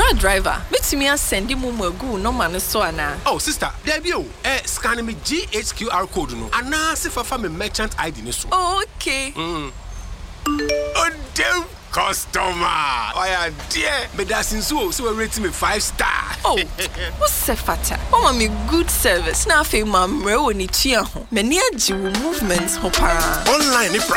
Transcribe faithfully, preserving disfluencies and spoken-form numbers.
Bra driver, meet me and send him go no man so ana. Oh sister, there be you. Eh, scan me G H Q R code no. Ana se fa me merchant I D ni so. Oh, okay. Mm. Oh damn customer. Oh yeah, dear. Me da sinso so we rate me five star. Oh, what's se fata? Mama me good service. Na fe mam re woni tua ho. Me ni agi movements ho para. Online